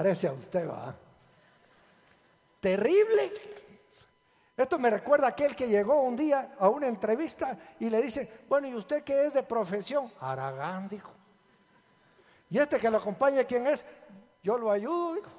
parece a usted, va. Terrible. Esto me recuerda a aquel que llegó un día a una entrevista y le dice, bueno, ¿y usted qué es de profesión? Aragán, dijo. ¿Y este que lo acompaña quién es? Yo lo ayudo, dijo.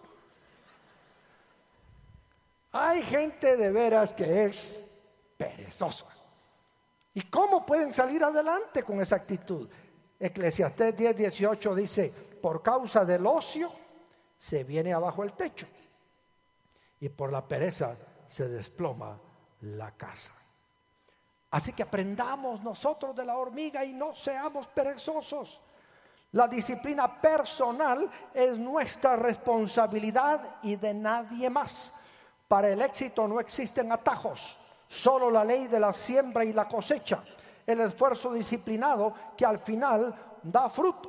Hay gente de veras que es perezosa. ¿Y cómo pueden salir adelante con esa actitud? Eclesiastés 10:18 dice, por causa del ocio se viene abajo el techo y por la pereza se desploma la casa. Así que aprendamos nosotros de la hormiga y no seamos perezosos. La disciplina personal es nuestra responsabilidad y de nadie más. Para el éxito no existen atajos, solo la ley de la siembra y la cosecha, el esfuerzo disciplinado que al final da fruto.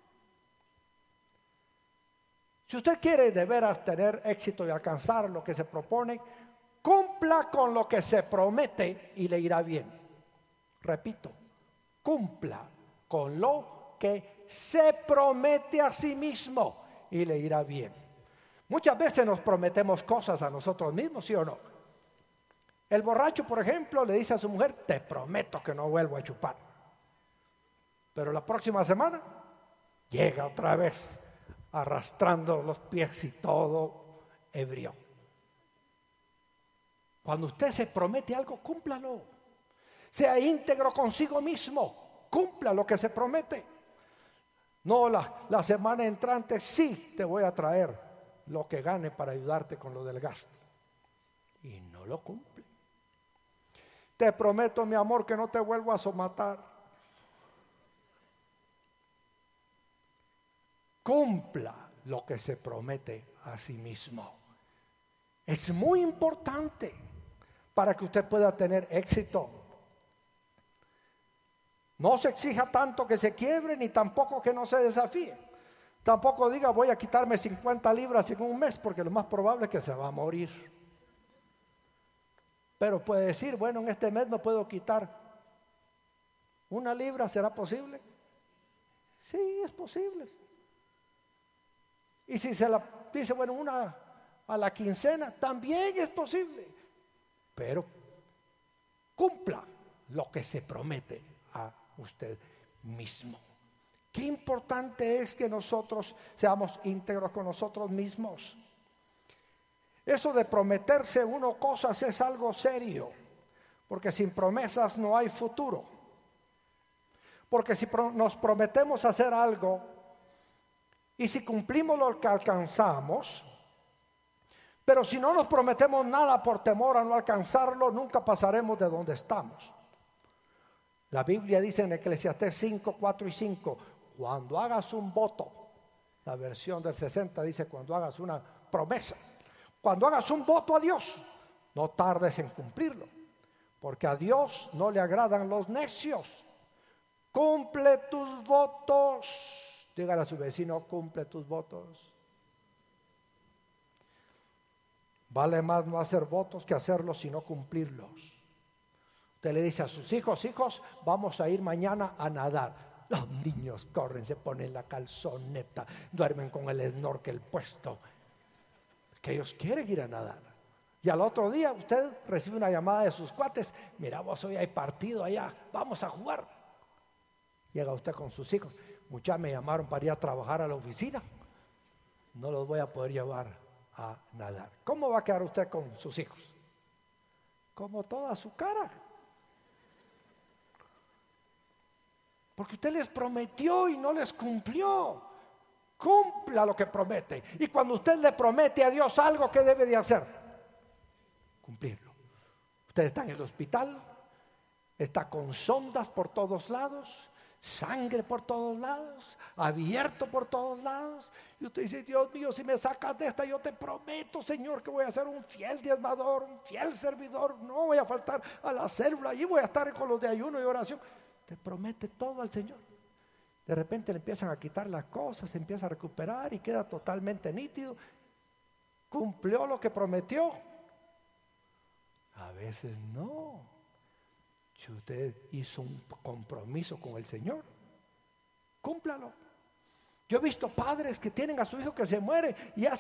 Si usted quiere de veras tener éxito y alcanzar lo que se propone, cumpla con lo que se promete y le irá bien. Repito, cumpla con lo que se promete a sí mismo y le irá bien. Muchas veces nos prometemos cosas a nosotros mismos, ¿sí o no? El borracho, por ejemplo, le dice a su mujer, te prometo que no vuelvo a chupar. Pero la próxima semana llega otra vez arrastrando los pies y todo ebrio. Cuando usted se promete algo, cúmplalo. Sea íntegro consigo mismo, cumpla lo que se promete. No, la semana entrante sí te voy a traer lo que gane para ayudarte con lo del gasto. Y no lo cumple. Te prometo, mi amor, que no te vuelvo a somatar. Cumpla lo que se promete a sí mismo. Es muy importante para que usted pueda tener éxito. No se exija tanto que se quiebre, ni tampoco que no se desafíe. Tampoco diga voy a quitarme 50 libras en un mes, porque lo más probable es que se va a morir. Pero puede decir, bueno, en este mes me puedo quitar 1 libra, ¿será posible? Sí, es posible. Y si se la dice, bueno, 1 a la quincena, también es posible. Pero cumpla lo que se promete a usted mismo. Qué importante es que nosotros seamos íntegros con nosotros mismos. Eso de prometerse uno cosas es algo serio, porque sin promesas no hay futuro. Porque si nos prometemos hacer algo y si cumplimos lo que alcanzamos, pero si no nos prometemos nada por temor a no alcanzarlo, nunca pasaremos de donde estamos. La Biblia dice en Eclesiastés 5, 4 y 5, cuando hagas un voto, la versión del 60 dice cuando hagas una promesa, cuando hagas un voto a Dios, no tardes en cumplirlo, porque a Dios no le agradan los necios. Cumple tus votos. Dígale a su vecino, cumple tus votos. Vale más no hacer votos que hacerlos y no cumplirlos. Usted le dice a sus hijos, hijos, vamos a ir mañana a nadar. Los niños corren, se ponen la calzoneta, duermen con el snorkel puesto, que ellos quieren ir a nadar. Y al otro día usted recibe una llamada de sus cuates, mira vos, hoy hay partido allá, vamos a jugar. Llega usted con sus hijos, muchas me llamaron para ir a trabajar a la oficina, no los voy a poder llevar a nadar. ¿Cómo va a quedar usted con sus hijos? Como toda su cara. Porque usted les prometió y no les cumplió. Cumpla lo que promete. Y cuando usted le promete a Dios algo, ¿qué debe de hacer? Cumplirlo. Usted está en el hospital, está con sondas por todos lados, sangre por todos lados, abierto por todos lados. Y usted dice, Dios mío, si me sacas de esta, yo te prometo, Señor, que voy a ser un fiel diezmador, un fiel servidor. No voy a faltar a la célula, allí voy a estar con los de ayuno y oración. Te promete todo al Señor. De repente le empiezan a quitar las cosas, se empieza a recuperar y queda totalmente nítido. ¿Cumplió lo que prometió? A veces no. Si usted hizo un compromiso con el Señor, cúmplalo. Yo he visto padres que tienen a su hijo que se muere y hacen